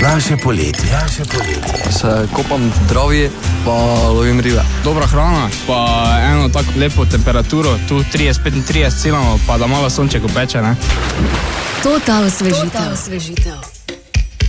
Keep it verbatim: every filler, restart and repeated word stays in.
Naše poletje. Naše poletje. Se kopam v travji, pa lovim ribe. Dobra hrana, pa eno tako lepo temperaturo, tu trideset petintrideset cilamo, pa da malo sonček opeče, ne? Total osvežitev. Total osvežitev.